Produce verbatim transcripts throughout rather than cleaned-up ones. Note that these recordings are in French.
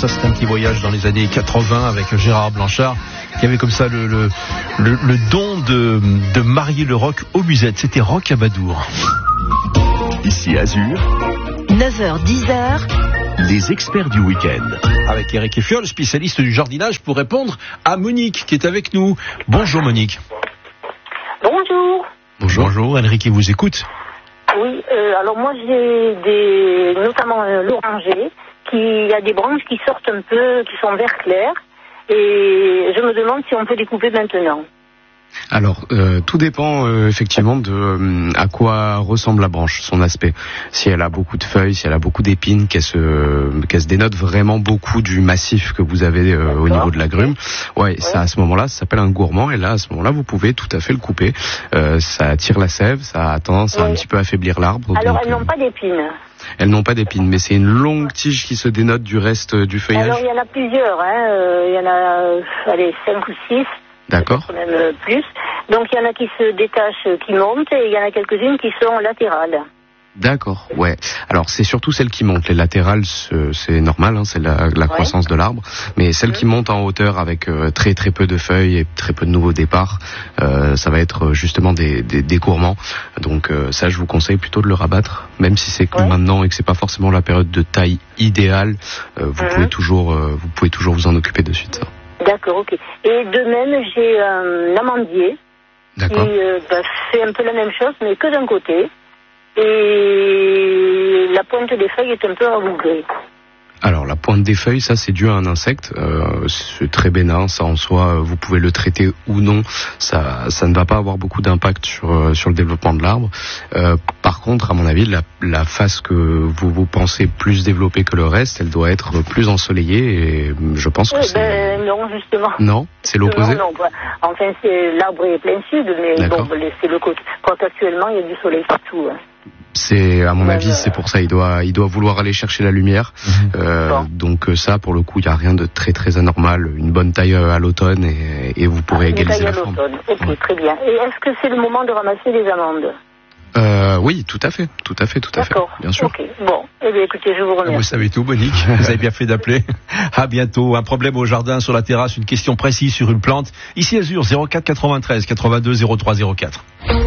Ça, c'était un petit voyage dans les années quatre-vingts avec Gérard Blanchard, qui avait comme ça le, le, le, le don de, de marier le rock aux musettes. C'était Rock Abadour. Ici Azur, neuf heures dix heures, les experts du week-end. Avec Eric Effiol, spécialiste du jardinage, pour répondre à Monique qui est avec nous. Bonjour Monique. Bonjour. Bonjour. Bonjour, Enrique vous écoute. Oui, euh, alors moi j'ai des, notamment euh, l'oranger, qui a des branches qui sortent un peu, qui sont vert clair, et je me demande si on peut les couper maintenant. Alors, euh, tout dépend euh, effectivement de euh, à quoi ressemble la branche, son aspect. Si elle a beaucoup de feuilles, si elle a beaucoup d'épines, qu'elle se, qu'elle se dénote vraiment beaucoup du massif que vous avez euh, au niveau de l'agrume, ouais, ouais. Ça, à ce moment-là, ça s'appelle un gourmand. Et là, à ce moment-là, vous pouvez tout à fait le couper. Euh, ça attire la sève, ça a tendance à ouais. un petit peu affaiblir l'arbre. Alors, donc, elles n'ont pas d'épines. Elles n'ont pas d'épines, mais c'est une longue tige qui se dénote du reste du feuillage. Alors, il y en a plusieurs, hein. Euh, il y en a, euh, allez, cinq ou six. D'accord. Même plus. Donc il y en a qui se détachent, qui montent, et il y en a quelques-unes qui sont latérales. D'accord, ouais. Alors c'est surtout celles qui montent. Les latérales, c'est normal, hein, c'est la, la ouais. croissance de l'arbre. Mais celles mmh. qui montent en hauteur avec euh, très très peu de feuilles et très peu de nouveaux départs, euh, ça va être justement des, des, des gourmands. Donc euh, ça, je vous conseille plutôt de le rabattre, même si c'est que ouais. maintenant et que c'est pas forcément la période de taille idéale. Euh, vous mmh. pouvez toujours, euh, vous pouvez toujours vous en occuper de suite. Ça. D'accord, ok. Et de même, j'ai un amandier qui euh, bah, fait un peu la même chose, mais que d'un côté. Et la pointe des feuilles est un peu rougrée. Alors la pointe des feuilles, ça c'est dû à un insecte, euh, c'est très bénin, ça en soi, vous pouvez le traiter ou non, ça, ça ne va pas avoir beaucoup d'impact sur, sur le développement de l'arbre. Euh, par contre, à mon avis, la, la face que vous, vous pensez plus développée que le reste, elle doit être plus ensoleillée et je pense que oui, c'est... Ben non, justement. Non, c'est l'opposé. Non, non, enfin c'est, l'arbre est plein sud, mais bon, c'est le côté. Quand actuellement il y a du soleil partout. Hein. C'est, à mon ouais, avis, ouais. c'est pour ça. Il doit, il doit vouloir aller chercher la lumière. Mmh. Euh, bon. Donc ça, pour le coup, il n'y a rien de très très anormal. Une bonne taille à l'automne et, et vous pourrez ah, égaliser la forme. Ok, ouais. Très bien. Et est-ce que c'est le moment de ramasser les amandes ? Euh, oui, tout à fait, tout à fait, tout à D'accord. fait, bien sûr. Ok, bon, eh bien, écoutez, je vous remercie. Vous savez tout, Monique. Vous avez bien fait d'appeler. À bientôt. Un problème au jardin, sur la terrasse, une question précise sur une plante. Ici Azur, zéro quatre quatre-vingt-treize quatre-vingt-deux zéro trois zéro quatre.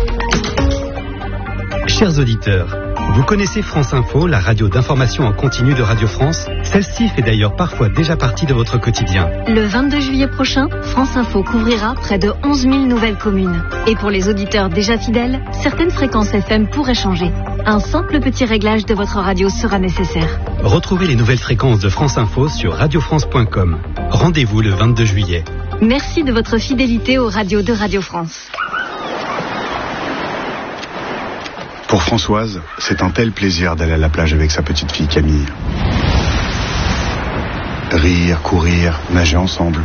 Chers auditeurs, vous connaissez France Info, la radio d'information en continu de Radio France ? Celle-ci fait d'ailleurs parfois déjà partie de votre quotidien. Le vingt-deux juillet prochain, France Info couvrira près de onze mille nouvelles communes. Et pour les auditeurs déjà fidèles, certaines fréquences F M pourraient changer. Un simple petit réglage de votre radio sera nécessaire. Retrouvez les nouvelles fréquences de France Info sur radio france point com. Rendez-vous le vingt-deux juillet. Merci de votre fidélité aux radios de Radio France. Pour Françoise, c'est un tel plaisir d'aller à la plage avec sa petite fille Camille. Rire, courir, nager ensemble.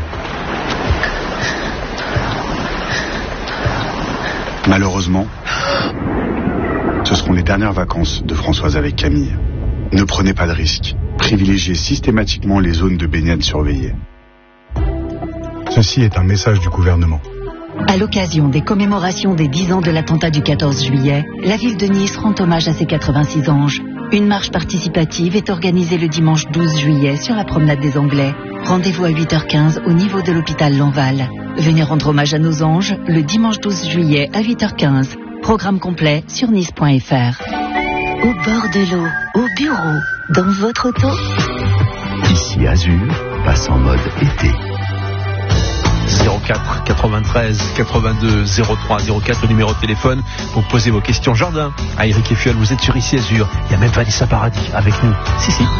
Malheureusement, ce seront les dernières vacances de Françoise avec Camille. Ne prenez pas de risques. Privilégiez systématiquement les zones de baignade surveillées. Ceci est un message du gouvernement. À l'occasion des commémorations des dix ans de l'attentat du quatorze juillet, la ville de Nice rend hommage à ses quatre-vingt-six anges. Une marche participative est organisée le dimanche douze juillet sur la promenade des Anglais. Rendez-vous à huit heures quinze au niveau de l'hôpital Lanval. Venez rendre hommage à nos anges le dimanche douze juillet à huit heures quinze. Programme complet sur nice point f r. Au bord de l'eau, au bureau, dans votre auto. Ici Azur passe en mode été. zéro quatre quatre-vingt-treize quatre-vingt-deux zéro trois zéro quatre, le numéro de téléphone pour poser vos questions jardin à Eric Effiol. Vous êtes sur Ici Azur. Il y a même Vanessa Paradis avec nous. Si, si.